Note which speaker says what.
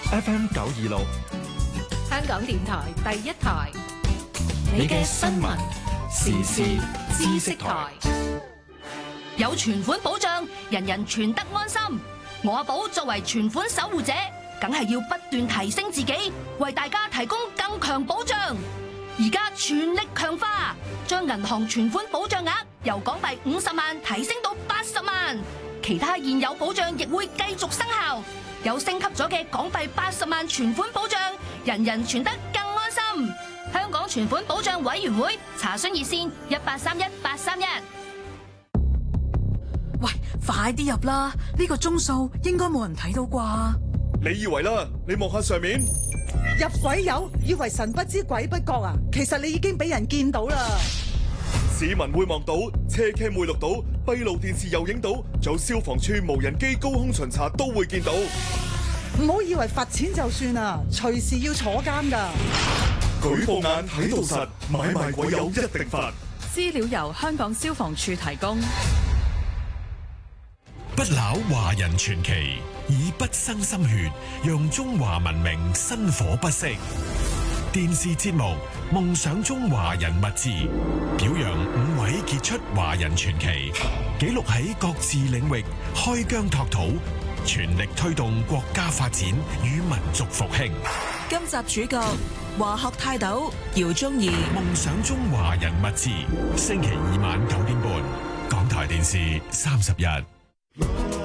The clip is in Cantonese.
Speaker 1: FM 926，
Speaker 2: 香港電台第一台，
Speaker 1: 你嘅新聞時事知識台。
Speaker 3: 有存款保障，人人存得安心。我阿寶作為存款守護者，梗係要不斷提升自己，為大家提供更強保障。而家全力強化，將銀行存款保障額由港幣50萬提升到80萬，其他現有保障亦會繼續生效。有升級咗嘅港幣80萬存款保障，人人存得更安心。香港存款保障委員會查詢熱線1831-831。
Speaker 4: 喂，快啲入啦！呢個鐘數應該冇人睇到啩？
Speaker 5: 你以為啦？你望下上面，
Speaker 6: 入鬼友以為神不知鬼不覺啊！其實你已經俾人見到啦。
Speaker 5: 市民會望到，車 cam 會錄到，閉路電視又影到，仲有消防處無人機高空巡查都會見到。
Speaker 6: 唔好以為罰錢就算啦，隨時要坐監噶。
Speaker 5: 舉報眼睇到實，買賣鬼友一定罰。
Speaker 4: 資料由香港消防處提供。
Speaker 7: 不朽華人傳奇，以不生心血，讓中華文明薪火不息。電視節目《夢想中華人物誌》，表揚5位傑出華人傳奇，記錄喺各自領域開疆拓土，全力推動國家發展與民族復興。
Speaker 4: 今集主角華學泰斗姚宗義，《
Speaker 7: 夢想中華人物誌》，星期二晚9點半，港台電視31。